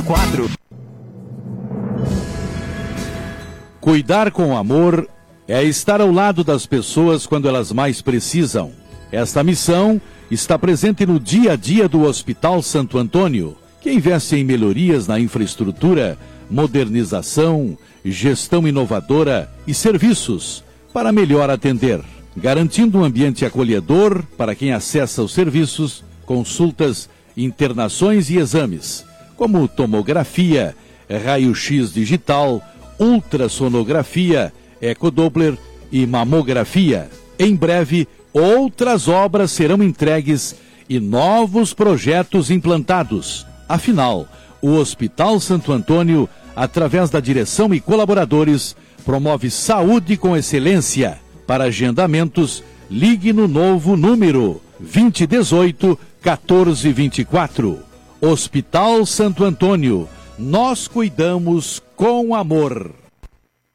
4. Cuidar com amor é estar ao lado das pessoas quando elas mais precisam. Esta missão está presente no dia a dia do Hospital Santo Antônio, que investe em melhorias na infraestrutura, modernização, gestão inovadora e serviços para melhor atender, garantindo um ambiente acolhedor para quem acessa os serviços, consultas, internações e exames, como tomografia, raio-x digital, ultrassonografia, ecodoppler e mamografia. Em breve, outras obras serão entregues e novos projetos implantados. Afinal, o Hospital Santo Antônio, através da direção e colaboradores, promove saúde com excelência. Para agendamentos, ligue no novo número 2018-1424. Hospital Santo Antônio, nós cuidamos com amor.